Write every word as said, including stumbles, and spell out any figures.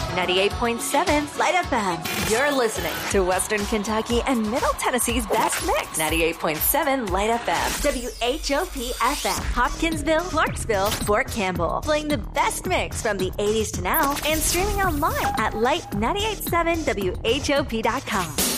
ninety-eight point seven Light F M. You're listening to Western Kentucky and Middle Tennessee's best mix. ninety-eight point seven Light F M. W H O P F M. Hopkinsville, Clarksville, Fort Campbell. Playing the best mix from the eighties to now and streaming online at light nine eight seven W H O P dot com.